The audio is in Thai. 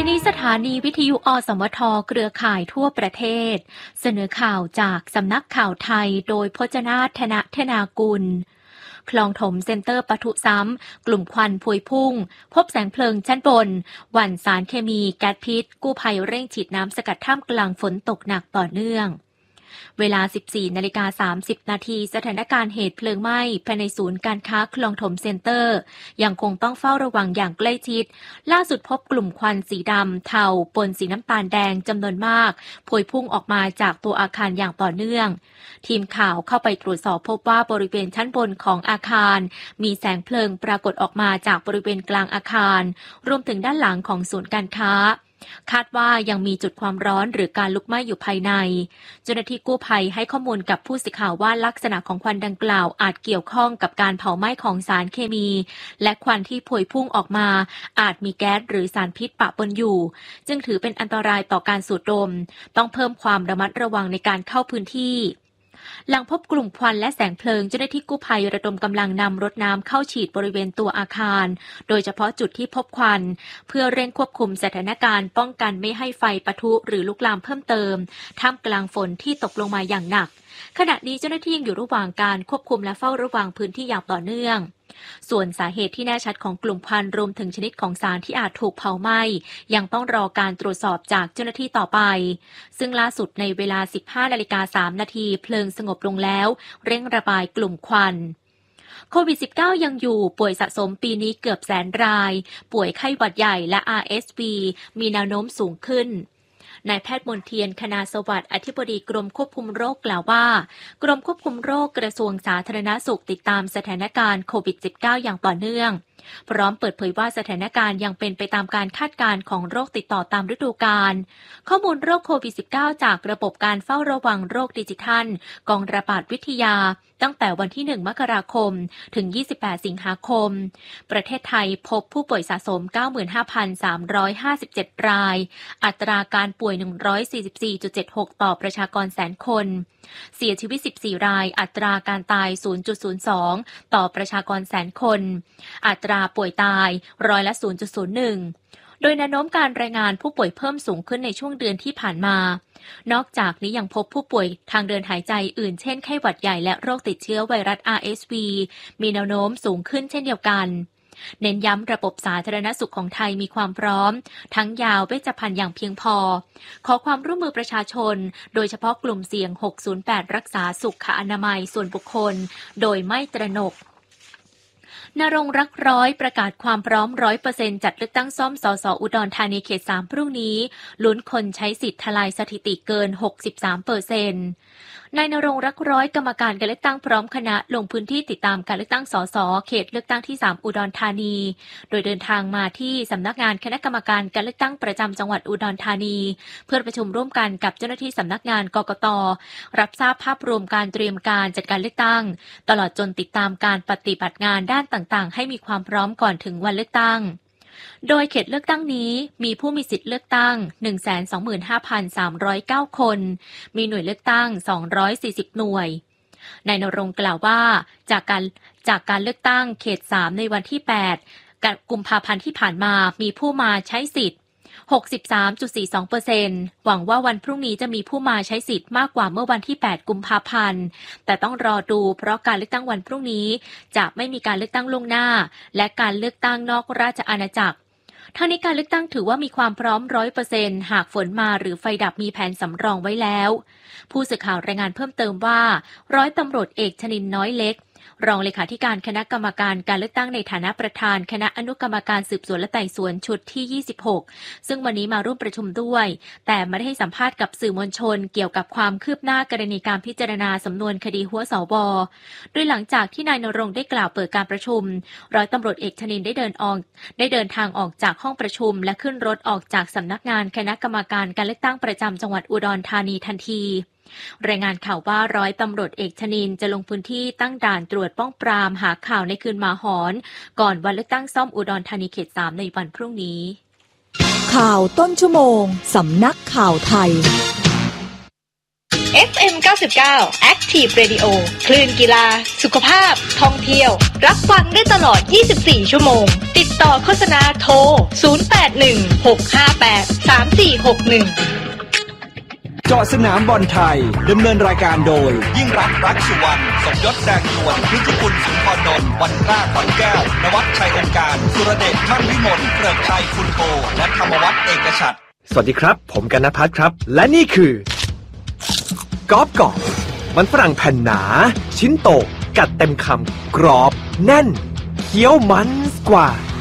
นี้สถานีวิทยุอสมทเครือข่ายทั่วประเทศเสนอข่าวจากสำนักข่าวไทยโดยพจนาถ ธนากุลคลองถมเซ็นเตอร์ปะทุซ้ำกลุ่มควันพวยพุ่งพบแสงเพลิงชั้นบนหว่านสารเคมีแก๊สพิษกู้ภัยเร่งฉีดน้ำสกัดท่ามกลางฝนตกหนักต่อเนื่องเวลา 14:30 นาทีสถานการณ์เหตุเพลิงไหม้ภายในศูนย์การค้าคลองถมเซ็นเตอร์ยังคงต้องเฝ้าระวังอย่างใกล้ชิดล่าสุดพบกลุ่มควันสีดำเทาปนสีน้ำตาลแดงจำนวนมากพวยพุ่งออกมาจากตัวอาคารอย่างต่อเนื่องทีมข่าวเข้าไปตรวจสอบพบว่าบริเวณชั้นบนของอาคารมีแสงเพลิงปรากฏออกมาจากบริเวณกลางอาคารรวมถึงด้านหลังของศูนย์การค้าคาดว่ายังมีจุดความร้อนหรือการลุกไหม้อยู่ภายในเจ้าหน้าที่กู้ภัยให้ข้อมูลกับผู้สื่อข่าวว่าลักษณะของควันดังกล่าวอาจเกี่ยวข้องกับการเผาไหม้ของสารเคมีและควันที่พวยพุ่งออกมาอาจมีแก๊สหรือสารพิษปะปนอยู่จึงถือเป็นอันตรายต่อการสูดดมต้องเพิ่มความระมัดระวังในการเข้าพื้นที่หลังพบกลุ่มควันและแสงเพลิงเจ้าหน้าที่กู้ภัยระดมกำลังนำรถน้ำเข้าฉีดบริเวณตัวอาคารโดยเฉพาะจุดที่พบควันเพื่อเร่งควบคุมสถานการณ์ป้องกันไม่ให้ไฟปะทุหรือลุกลามเพิ่มเติมท่ามกลางฝนที่ตกลงมาอย่างหนักขณะนี้เจ้าหน้าที่ยังอยู่ระหว่างการควบคุมและเฝ้าระวังพื้นที่อย่างต่อเนื่องส่วนสาเหตุที่แน่ชัดของกลุ่มควันรวมถึงชนิดของสารที่อาจถูกเผาไหม้ยังต้องรอการตรวจสอบจากเจ้าหน้าที่ต่อไปซึ่งล่าสุดในเวลา 15:03 นาทีเพลิงสงบลงแล้วเร่งระบายกลุ่มควันโควิด -19 ยังอยู่ป่วยสะสมปีนี้เกือบ100,000 รายป่วยไข้หวัดใหญ่และ RSV มีแนวโน้มสูงขึ้นนายแพทย์มนเทียนคณาสวัสดิ์อธิบดีกรมควบคุมโรคกล่าวว่ากรมควบคุมโรคกระทรวงสาธารณสุขติดตามสถานการณ์โควิด -19 อย่างต่อเนื่องพร้อมเปิดเผยว่าสถานการณ์ยังเป็นไปตามการคาดการณ์ของโรคติดต่อตามฤดูกาลข้อมูลโรคโควิด -19 จากระบบการเฝ้าระวังโรคดิจิทัลกองระบาดวิทยาตั้งแต่วันที่ 1 มกราคมถึง 28 สิงหาคมประเทศไทยพบผู้ป่วยสะสม 95,357 รายอัตราการป่วย 144.76 ต่อประชากรแสนคนเสียชีวิต 14 รายอัตราการตาย 0.02 ต่อประชากรแสนคนอัตราป่วยตายร้อยละ 0.01 โดยแนวโน้มการรายงานผู้ป่วยเพิ่มสูงขึ้นในช่วงเดือนที่ผ่านมานอกจากนี้ยังพบผู้ป่วยทางเดินหายใจอื่นเช่นไข้หวัดใหญ่และโรคติดเชื้อไวรัส RSV มีแนวโน้มสูงขึ้นเช่นเดียวกันเน้นย้ำระบบสาธารณสุขของไทยมีความพร้อมทั้งยาเวชภัณฑ์อย่างเพียงพอขอความร่วมมือประชาชนโดยเฉพาะกลุ่มเสี่ยง 608 รักษาสุขอนามัยส่วนบุคคลโดยไม่ตระหนกณรงค์รักร้อยประกาศความพร้อม 100% จัดเลือกตั้งซ่อมสสอุดรธานีเขต 3 พรุ่งนี้ลุ้นคนใช้สิทธิ์ทลายสถิติเกิน 63%นายณรงค์รักร้อยกรรมการการเลือกตั้งพร้อมคณะลงพื้นที่ติดตามการเลือกตั้งสสเขตเลือกตั้งที่ 3 อุดรธานีโดยเดินทางมาที่สำนักงานคณะกรรมการการเลือกตั้งประจำจังหวัดอุดรธานีเพื่อประชุมร่วมกันกับเจ้าหน้าที่สำนักงานกกต.รับทราบภาพรวมการเตรียมการจัดการเลือกตั้งตลอดจนติดตามการปฏิบัติงานด้านต่างๆให้มีความพร้อมก่อนถึงวันเลือกตั้งโดยเขตเลือกตั้งนี้มีผู้มีสิทธิ์เลือกตั้ง 125,309 คนมีหน่วยเลือกตั้ง240หน่วยนายณรงค์กล่าวว่าจากการเลือกตั้งเขต 3 ในวันที่ 8 กุมภาพันธ์ที่ผ่านมามีผู้มาใช้สิทธิ์ 63.42% หวังว่าวันพรุ่งนี้จะมีผู้มาใช้สิทธิ์มากกว่าเมื่อวันที่ 8 กุมภาพันธ์แต่ต้องรอดูเพราะการเลือกตั้งวันพรุ่งนี้จะไม่มีการเลือกตั้งล่วงหน้าและการเลือกตั้งนอกราชอาณาจักรทั้งนี้การเลือกตั้งถือว่ามีความพร้อม 100% หากฝนมาหรือไฟดับมีแผนสำรองไว้แล้วผู้สื่อข่าวรายงานเพิ่มเติมว่าร้อยตำรวจเอกชนินทร์น้อยเล็กรองเลขาธิการคณะกรรมการการเลือกตั้งในฐานะประธานคณะอนุกรรมการสืบสวนและไต่สวนชุดที่ 26ซึ่งวันนี้มาร่วมประชุมด้วยแต่ไม่ได้ให้สัมภาษณ์กับสื่อมวลชนเกี่ยวกับความคืบหน้ากรณีการพิจารณาสำนวนคดีหัวสว.โดยหลังจากที่นายณรงค์ได้กล่าวเปิดการประชุมร้อยตำรวจเอกชนินทร์ได้เดินทางออกจากห้องประชุมและขึ้นรถออกจากสำนักงานคณะกรรมการการเลือกตั้งประจำจังหวัดอุดรธานีทันทีรายงานข่าวว่าร้อยตำรวจเอกชนินทร์จะลงพื้นที่ตั้งด่านตรวจป้องปรามหาข่าวในคืนหมาหอนก่อนวันเลือกตั้งซ่อมอุดรธานีเขต 3 ในวันพรุ่งนี้ข่าวต้นชั่วโมงสำนักข่าวไทย FM 99 Active Radio คลื่นกีฬาสุขภาพท่องเที่ยวรับฟังได้ตลอด 24 ชั่วโมงติดต่อโฆษณาโทร 0816583461 เจาะสนามบอลไทยดำเนินรายการโดยยิ่งรักรักสุวรรณสมยศแดงนวลพิจิกุลสุนทรนนท์วันกล้าขวัญแก้วนวัชชัยองค์การสุรเดชมั่นวิมลเกริกชัยคุณโทและธรรมวัฒน์เอกฉัตรสวัสดีครับผมกนภัทรครับและนี่คือกอล์ฟกรอบมันฝรั่งแผ่นหนาชิ้นโตกัดเต็มคำกรอบแน่นเคี้ยวมันกว่า